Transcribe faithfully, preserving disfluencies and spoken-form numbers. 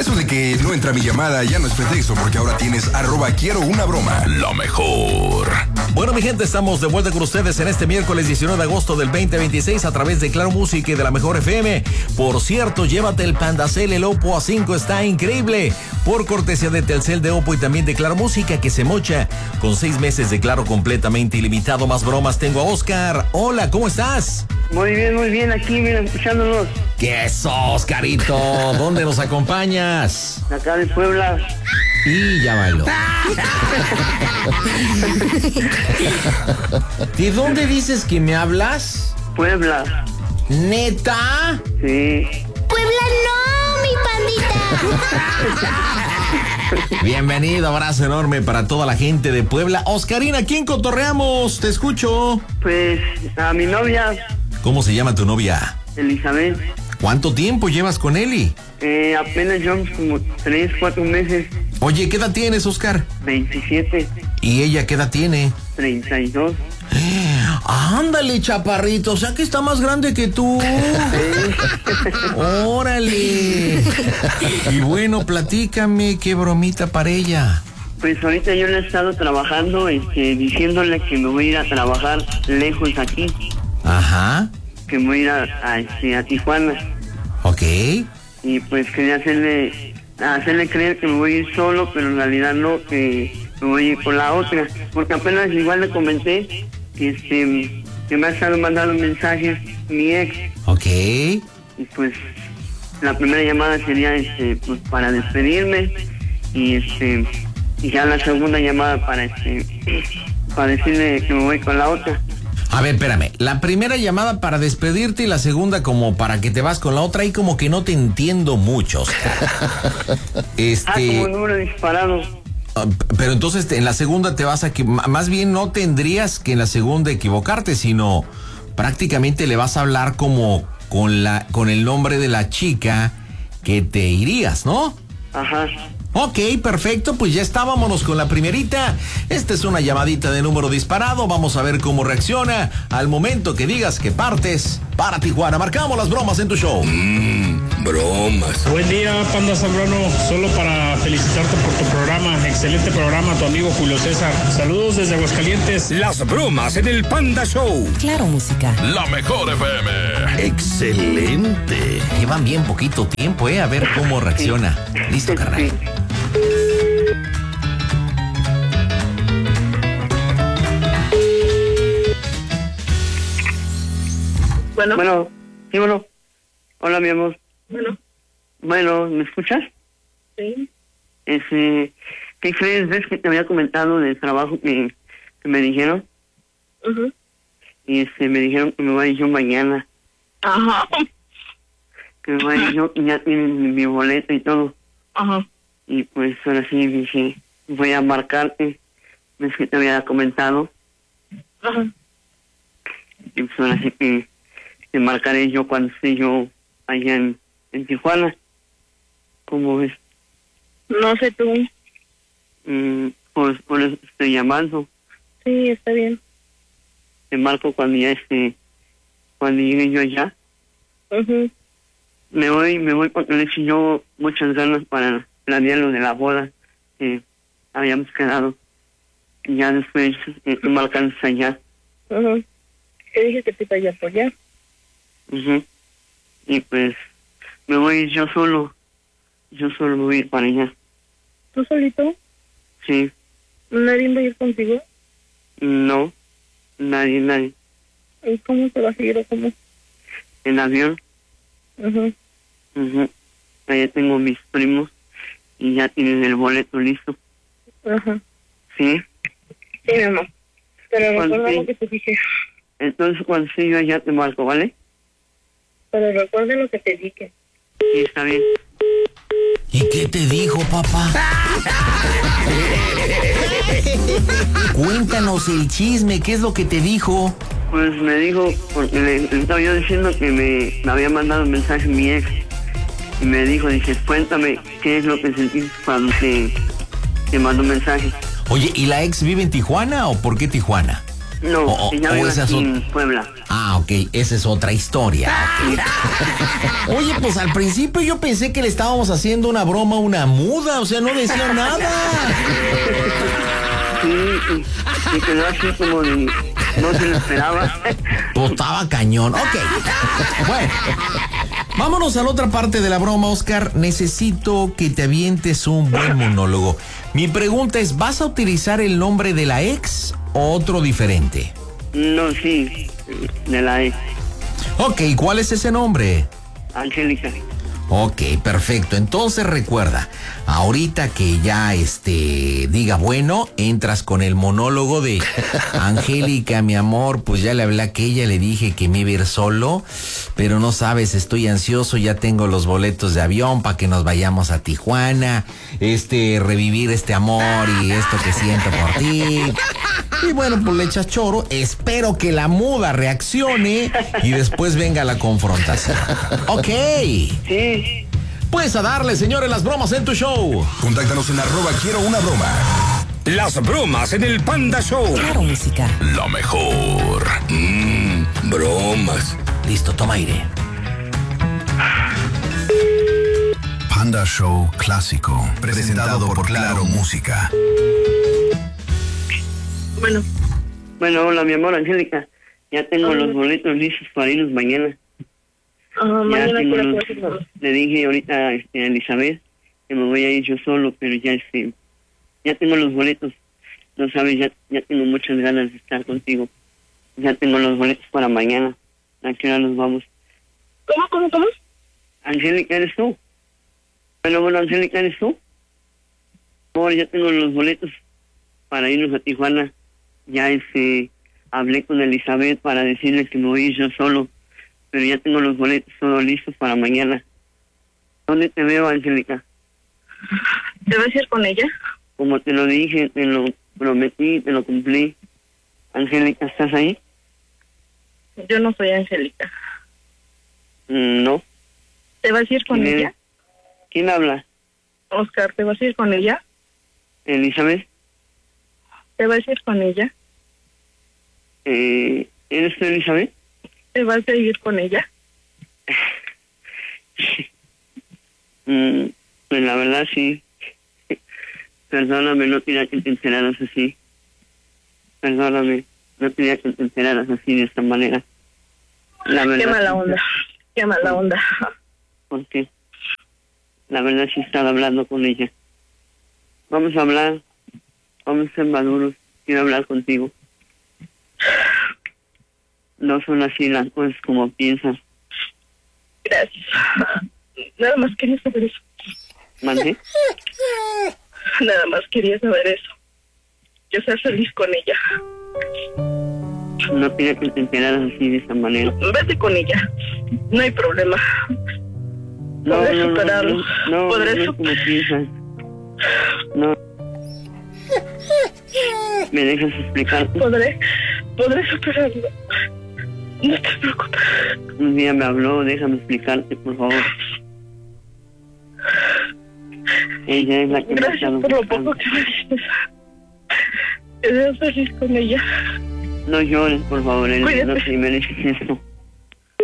Eso de que no entra mi llamada ya no es pretexto, porque ahora tienes arroba quiero una broma. Lo mejor. Bueno, mi gente, estamos de vuelta con ustedes en este miércoles diecinueve de agosto del veinte veintiséis a través de Claro Música y de la Mejor F M. Por cierto, llévate el Pandacel, el Oppo A cinco está increíble. Por cortesía de Telcel, de Oppo y también de Claro Música, que se mocha con seis meses de Claro completamente ilimitado. Más bromas, tengo a Oscar. Hola, ¿cómo estás? Muy bien, muy bien, aquí, mira, escuchándonos. ¿Qué es, Oscarito? ¿Dónde nos acompañas? Acá de Puebla. Y ya bailó. ¿De dónde dices que me hablas? Puebla. ¿Neta? Sí. Puebla no, mi pandita. Bienvenido, abrazo enorme para toda la gente de Puebla. Oscarina, ¿a quién cotorreamos? Te escucho. Pues a mi novia. ¿Cómo se llama tu novia? Elizabeth. ¿Cuánto tiempo llevas con Eli? Eh, apenas llevamos como tres, cuatro meses. Oye, ¿qué edad tienes, Oscar? veintisiete. ¿Y ella qué edad tiene? treinta y dos. Ándale, chaparrito, o sea que está más grande que tú. Órale. Y bueno, platícame, qué bromita para ella. Pues ahorita yo le he estado trabajando, este, diciéndole que me voy a ir a trabajar lejos aquí. Ajá. Que me voy a ir a, a, este, a Tijuana. Ok. Y pues quería hacerle, hacerle creer que me voy a ir solo, pero en realidad no, que me voy a ir con la otra. Porque apenas igual le comenté que, este, que me ha estado mandando mensajes mi ex. Ok. Y pues la primera llamada sería este, pues, para despedirme. Y este y ya la segunda llamada para este para decirle que me voy con la otra. A ver, espérame. La primera llamada para despedirte y la segunda como para que te vas con la otra. Y como que no te entiendo mucho, Oscar. Este... Ah, como número disparado. Pero entonces en la segunda te vas a... Más bien no tendrías que en la segunda equivocarte, sino prácticamente le vas a hablar como con la con el nombre de la chica que te irías, ¿no? Ajá. Ok, perfecto, pues ya está, vámonos con la primerita. Esta es una llamadita de número disparado, vamos a ver cómo reacciona al momento que digas que partes para Tijuana. Marcamos las bromas en tu show. Mmm, bromas. Buen día, Panda Zambrano, solo para felicitarte por tu programa, excelente programa, tu amigo Julio César. Saludos desde Aguascalientes. Las bromas en el Panda Show. Claro Música. La Mejor F M. Excelente. Llevan bien poquito tiempo, ¿eh? A ver cómo reacciona. Listo, carnal. Bueno. Bueno, sí, bueno. Hola, mi amor. Bueno. Bueno, ¿me escuchas? Sí. Este, ¿qué crees? ¿Ves que te había comentado del trabajo que, que me dijeron? Uh-huh. Y este, me dijeron que me voy a ir yo mañana. Ajá. Que me voy a ir yo y ya tienen mi boleto y todo. Ajá. Y pues ahora sí dije, voy a marcarte. ¿Ves que te había comentado? Ajá. Y pues ahora sí que te marcaré yo cuando esté yo allá en, en Tijuana. ¿Cómo ves? No sé tú. Mm, pues por eso estoy llamando. Sí, está bien. Te marco cuando ya esté, cuando llegue yo allá. Uh-huh. Me voy, me voy porque le eché yo muchas ganas para planear lo de la boda que habíamos quedado. Y ya después eh, tú me alcanzas allá. Uh-huh. ¿Qué dije que te iba a ir a apoyar? Uh-huh. Y pues me voy yo solo. Yo solo me voy a ir para allá. ¿Tú solito? Sí. ¿Nadie va a ir contigo? No. Nadie, nadie. ¿Y cómo te vas a ir o cómo? En avión. Ajá. Uh-huh. Allá tengo mis primos y ya tienen el boleto listo. Ajá. ¿Sí? Sí, mi amor. Pero Cuando recuerda sí. lo que te dije. Entonces cuando esté yo allá te marco, ¿vale? Pero recuerda lo que te dije. Sí, está bien. ¿Y qué te dijo, papá? Cuéntanos el chisme, ¿qué es lo que te dijo? Pues me dijo, porque le, le estaba yo diciendo que me, me había mandado un mensaje mi ex. Y me dijo, dice, cuéntame qué es lo que sentiste cuando te, te mandó un mensaje. Oye, ¿y la ex vive en Tijuana o por qué Tijuana? No, O- ella o vive esa es aquí ot- en Puebla. Ah, ok, esa es otra historia. Ok. Oye, pues al principio yo pensé que le estábamos haciendo una broma a una muda, o sea, no decía nada. Sí, y, y quedó así como de... No se lo esperaba. Pues estaba cañón. Ok. Bueno. Vámonos a la otra parte de la broma, Oscar. Necesito que te avientes un buen monólogo. Mi pregunta es, ¿vas a utilizar el nombre de la ex o otro diferente? No, sí, de la ex, Ok, ¿cuál es ese nombre? Angélica. Ok, perfecto. Entonces recuerda, ahorita que ya este diga bueno, entras con el monólogo de Angélica, mi amor, pues ya le hablé a aquella, le dije que me iba a ir solo, pero no sabes, estoy ansioso, ya tengo los boletos de avión para que nos vayamos a Tijuana, este, revivir este amor y esto que siento por ti. Y bueno, pues le echas choro, espero que la muda reaccione y después venga la confrontación. Ok. Sí. Pues a darle, señores, las bromas en tu show. Contáctanos en arroba quiero una broma. Las bromas en el Panda Show. Claro, música. Lo mejor. Mmm, bromas. Listo, toma aire. Panda Show Clásico. Presentado por Claro Música. Bueno, Bueno, hola, mi amor, Angélica. Ya tengo Hola. los boletos listos para irnos mañana. ah, Ya mañana tengo quiero los- hacer Le dije ahorita este, a Elizabeth que me voy a ir yo solo, pero ya este, ya tengo los boletos. No sabes, ya, ya tengo muchas ganas de estar contigo. Ya tengo los boletos para mañana. ¿A qué hora nos vamos? ¿Cómo, cómo, cómo? Angélica, ¿eres tú? Bueno, bueno, Angélica, ¿eres tú? Amor, ya tengo los boletos para irnos a Tijuana. Ya este, hablé con Elizabeth para decirle que me voy a ir yo solo, pero ya tengo los boletos todos listos para mañana. ¿Dónde te veo, Angélica? ¿Te vas a ir con ella? Como te lo dije, te lo prometí, te lo cumplí. Angélica, ¿estás ahí? Yo no soy Angélica. Mm, no. ¿Te vas a ir con ¿Quién ella? eres? ¿Quién habla? Oscar, ¿te vas a ir con ella? ¿Elizabeth? ¿Te vas a ir con ella? Eh, ¿Eres tú, Elizabeth? ¿Te vas a ir con ella? Mm, pues la verdad sí. Perdóname, no tenía que te enteraras así. Perdóname, no tenía que te enteraras así de esta manera. La verdad. Qué mala onda. Qué mala onda. ¿Por qué? La verdad sí estaba hablando con ella. Vamos a hablar. Vamos a ser maduros. Quiero hablar contigo. No son así las cosas como piensas. Gracias. Nada más quería saber eso. ¿Mandé? Nada más quería saber eso. Yo ser feliz con ella. No tenía que te enteraras así de esta manera. Vete con ella. No hay problema. No, Podré no, no, superarlo. no, no, Podré no es su- como piensas. No. ¿Me dejas explicar? Podré, podré superarlo. No te preocupes. Un día me habló, déjame explicarte, por favor. Ella es la que me ha Gracias estado por lo buscando. poco que me dices. Que seas feliz con ella. No llores, por favor, Elena, no Cuídate. te mereces esto.